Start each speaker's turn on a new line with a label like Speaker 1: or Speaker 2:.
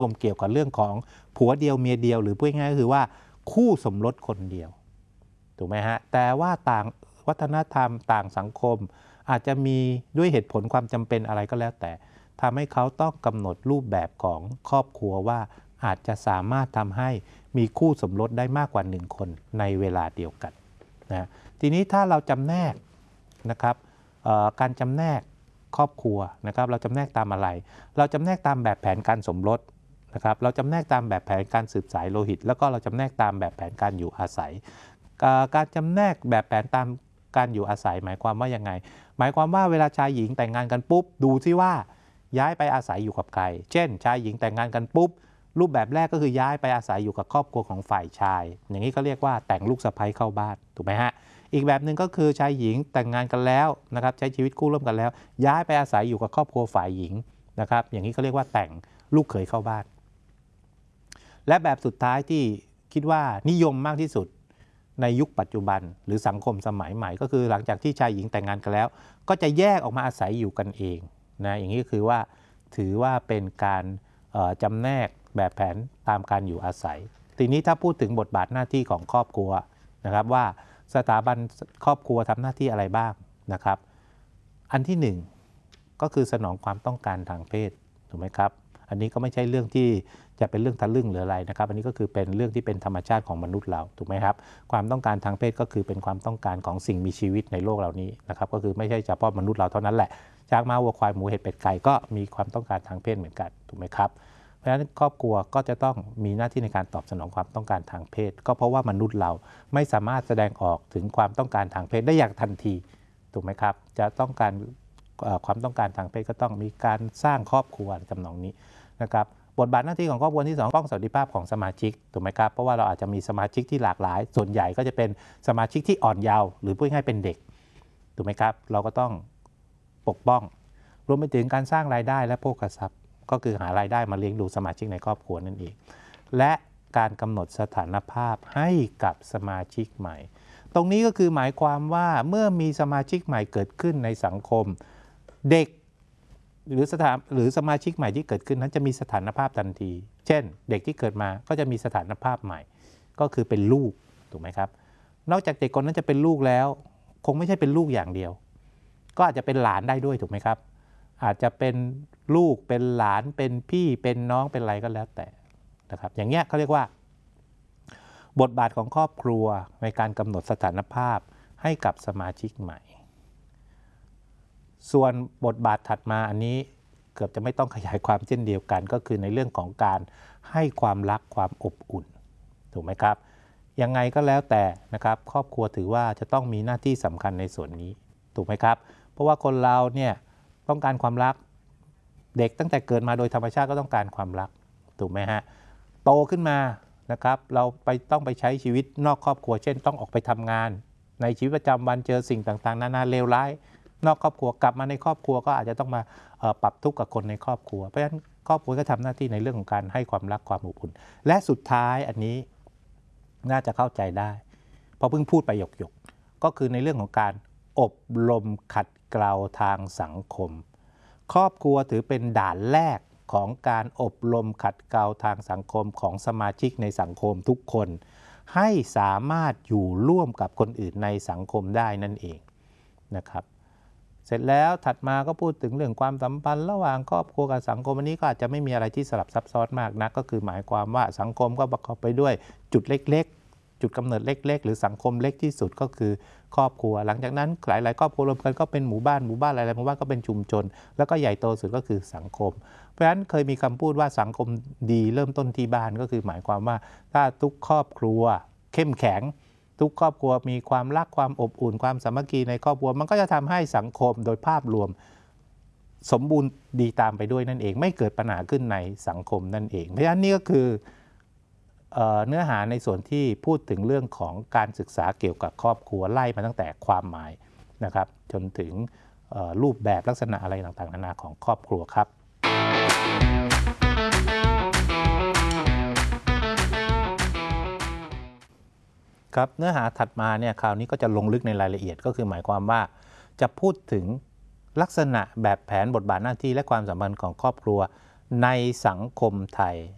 Speaker 1: เกี่ยวกับเรื่องของผัวเดียวเมียเดียวหรือพูดง่ายๆก็คือว่าคู่สมรสคนเดียวถูกไหมฮะแต่ว่าต่างวัฒนธรรมต่างสังคมอาจจะมีด้วยเหตุผลความจำเป็นอะไรก็แล้วแต่ทำให้เขาต้องกำหนดรูปแบบของครอบครัวว่าอาจจะสามารถทำให้มีคู่สมรสได้มากกว่า1คนในเวลาเดียวกันนะทีนี้ถ้าเราจำแนกนะครับการจำแนกครอบครัวนะครับเราจำแนกตามอะไรเราจำแนกตามแบบแผนการสมรสนะครับเราจำแนกตามแบบแผนการสืบสายโลหิตแล้วก็เราจำแนกตามแบบแผนการอยู่อาศัยการจำแนกแบบแผนตามการอยู่อาศัยหมายความว่ายังไงหมายความว่าเวลาชายหญิงแต่งงานกันปุ๊บดูซิว่าย้ายไปอาศัยอยู่กับใครเช่นชายหญิงแต่งงานกันปุ๊บรูปแบบแรกก็คือย้ายไปอาศัยอยู่กับครอบครัวของฝ่ายชายอย่างนี้ก็เรียกว่าแต่งลูกสะใภ้เข้าบ้านถูกไหมฮะอีกแบบหนึ่งก็คือชายหญิงแต่งงานกันแล้วนะครับใช้ชีวิตคู่ร่วมกันแล้วย้ายไปอาศัยอยู่กับครอบครัวฝ่ายหญิงนะครับอย่างนี้ก็เรียกว่าแต่งลูกเขยเข้าบ้านและแบบสุดท้ายที่คิดว่านิยมมากที่สุดในยุคปัจจุบันหรือสังคมสมัยใหม่ก็คือหลังจากที่ชายหญิงแต่งงานกันแล้วก็จะแยกออกมาอาศัยอยู่กันเองนะอย่างนี้ก็คือว่าถือว่าเป็นการจำแนกแบบแผนตามการอยู่อาศัยทีนี้ถ้าพูดถึงบทบาทหน้าที่ของครอบครัวนะครับว่าสถาบันครอบครัวทำหน้าที่อะไรบ้างนะครับอันที่หนึ่งก็คือสนองความต้องการทางเพศถูกไหมครับอันนี้ก็ไม่ใช่เรื่องที่จะเป็นเรื่องทะลึ่งหรืออะไรนะครับอันนี้ก็คือเป็นเรื่องที่เป็นธรรมชาติของมนุษย์เราถูกไหมครับความต้องการทางเพศก็คือเป็นความต้องการของสิ่งมีชีวิตในโลกเหล่านี้นะครับก็คือไม่ใช่เฉพาะมนุษย์เราเท่านั้นแหละช้างม้าวัวควายหมูเห็ดเป็ดไก่ก็มีความต้องการทางเพศเหมือนกันถูกไหมครับเพราะฉะนั้นครอบครัวก็จะต้องมีหน้าที่ในการตอบสนองความต้องการทางเพศก็เพราะว่ามนุษย์เราไม่สามารถแสดงออกถึงความต้องการทางเพศได้อย่างทันทีถูกไหมครับจะต้องการความต้องการทางเพศก็ต้องมีการสร้างครอบครัวจำนองนี้นะครับบทบาทหน้าที่ของครอบครัวที่2ป้องสวัสดิภาพของสมาชิกถูกไหมครับเพราะว่าเราอาจจะมีสมาชิกที่หลากหลายส่วนใหญ่ก็จะเป็นสมาชิกที่อ่อนเยาว์หรือพูดง่ายๆเป็นเด็กถูกไหมครับเราก็ต้องปกป้องรวมไปถึงการสร้างรายได้และโภคทรัพย์ก็คือหารายได้มาเลี้ยงดูสมาชิกในครอบครัวนั่นเองและการกำหนดสถานภาพให้กับสมาชิกใหม่ตรงนี้ก็คือหมายความว่าเมื่อมีสมาชิกใหม่เกิดขึ้นในสังคมเด็กหรือสมาชิกใหม่ที่เกิดขึ้นนั้นจะมีสถานภาพทันทีเช่นเด็กที่เกิดมาก็จะมีสถานภาพใหม่ก็คือเป็นลูกถูกไหมครับนอกจากเด็กคนนั้นจะเป็นลูกแล้วคงไม่ใช่เป็นลูกอย่างเดียวก็อาจจะเป็นหลานได้ด้วยถูกไหมครับอาจจะเป็นลูกเป็นหลานเป็นพี่เป็นน้องเป็นอะไรก็แล้วแต่นะครับอย่างเงี้ยเขาเรียกว่าบทบาทของครอบครัวในการกำหนดสถานภาพให้กับสมาชิกใหม่ส่วนบทบาทถัดมาอันนี้เกือบจะไม่ต้องขยายความเช่นเดียวกันก็คือในเรื่องของการให้ความรักความอบอุ่นถูกไหมครับยังไงก็แล้วแต่นะครับครอบครัวถือว่าจะต้องมีหน้าที่สำคัญในส่วนนี้ถูกไหมครับเพราะว่าคนเราเนี่ยต้องการความรักเด็กตั้งแต่เกิดมาโดยธรรมชาติก็ต้องการความรักถูกไหมฮะโตขึ้นมานะครับเราต้องไปใช้ชีวิตนอกครอบครัวเช่นต้องออกไปทำงานในชีวิตประจำวันเจอสิ่งต่างๆนานาเลวร้ายนอกครอบครัวกลับมาในครอบครัวก็อาจจะต้องมาปรับทุกข์กับคนในครอบครัวเพราะฉะนั้นครอบครัวก็ทำหน้าที่ในเรื่องของการให้ความรักความอบอุ่นและสุดท้ายอันนี้น่าจะเข้าใจได้เพราะเพิ่งพูดไปหยกๆก็คือในเรื่องของการอบรมขัดเกลาทางสังคมครอบครัวถือเป็นด่านแรกของการอบรมขัดเกลาทางสังคมของสมาชิกในสังคมทุกคนให้สามารถอยู่ร่วมกับคนอื่นในสังคมได้นั่นเองนะครับเสร็จแล้วถัดมาก็พูดถึงเรื่องความสัมพันธ์ระหว่างครอบครัวกับสังคมอันนี้ก็อาจจะไม่มีอะไรที่สลับซับซ้อนมากนักก็คือหมายความว่าสังคมก็ประกอบไปด้วยจุดเล็กๆจุดกำเนิดเล็กๆหรือสังคมเล็กที่สุดก็คือครอบครัวหลังจากนั้นหลายๆครอบครัวรวมกันก็เป็นหมู่บ้านหลายๆหมู่บ้านก็เป็นชุมชนแล้วก็ใหญ่โตสุดก็คือสังคมเพราะฉะนั้นเคยมีคำพูดว่าสังคมดีเริ่มต้นที่บ้านก็คือหมายความว่าถ้าทุกครอบครัวเข้มแข็งทุกครอบครัวมีความรักความอบอุ่นความสามัคคีในครอบครัวมันก็จะทำให้สังคมโดยภาพรวมสมบูรณ์ดีตามไปด้วยนั่นเองไม่เกิดปัญหาขึ้นในสังคมนั่นเองเพราะฉะนั้นนี่ก็คือเนื้อหาในส่วนที่พูดถึงเรื่องของการศึกษาเกี่ยวกับครอบครัวไล่มาตั้งแต่ความหมายนะครับจนถึงรูปแบบลักษณะอะไรต่างๆนานาของครอบครัวครับครับเนื้อหาถัดมาเนี่ยคราวนี้ก็จะลงลึกในรายละเอียดก็คือหมายความว่าจะพูดถึงลักษณะแบบแผนบทบาทหน้าที่และความสัมพันธ์ของครอบครัวในสังคมไทย